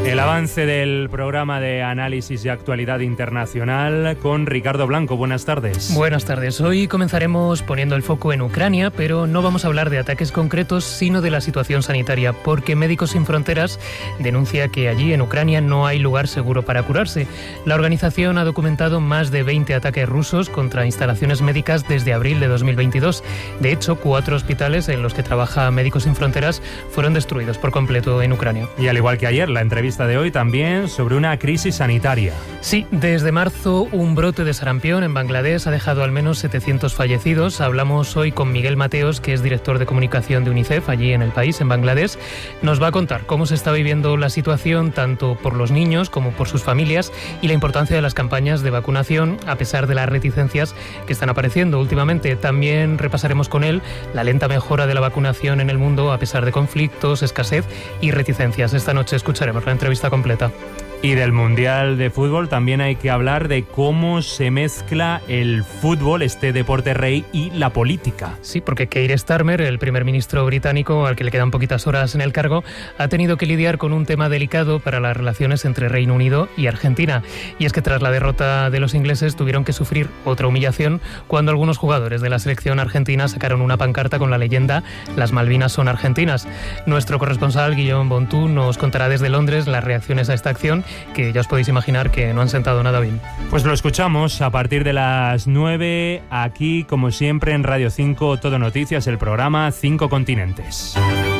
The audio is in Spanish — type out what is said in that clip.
El avance del programa de análisis y actualidad internacional con Ricardo Blanco. Buenas tardes. Buenas tardes. Hoy comenzaremos poniendo el foco en Ucrania, pero no vamos a hablar de ataques concretos, sino de la situación sanitaria, porque Médicos Sin Fronteras denuncia que allí en Ucrania no hay lugar seguro para curarse. La organización ha documentado más de 20 ataques rusos contra instalaciones médicas desde abril de 2022. De hecho, 4 hospitales en los que trabaja Médicos Sin Fronteras fueron destruidos por completo en Ucrania. Y al igual que ayer, la entrevista de hoy también sobre una crisis sanitaria. Sí, desde marzo un brote de sarampión en Bangladesh ha dejado al menos 700 fallecidos. Hablamos hoy con Miguel Mateos, que es director de comunicación de UNICEF allí en el país, en Bangladesh. Nos va a contar cómo se está viviendo la situación tanto por los niños como por sus familias y la importancia de las campañas de vacunación a pesar de las reticencias que están apareciendo últimamente. También repasaremos con él la lenta mejora de la vacunación en el mundo a pesar de conflictos, escasez y reticencias. Esta noche escucharemos la entrevista completa. Y del Mundial de Fútbol también hay que hablar de cómo se mezcla el fútbol, este deporte rey, y la política. Sí, porque Keir Starmer, el primer ministro británico, al que le quedan poquitas horas en el cargo, ha tenido que lidiar con un tema delicado para las relaciones entre Reino Unido y Argentina. Y es que tras la derrota de los ingleses tuvieron que sufrir otra humillación cuando algunos jugadores de la selección argentina sacaron una pancarta con la leyenda "Las Malvinas son argentinas". Nuestro corresponsal, Guillaume Bontú, nos contará desde Londres las reacciones a esta acción, que ya os podéis imaginar que no han sentado nada bien. Pues lo escuchamos a partir de las 9, aquí como siempre en Radio 5, Todo Noticias, el programa 5 Continentes.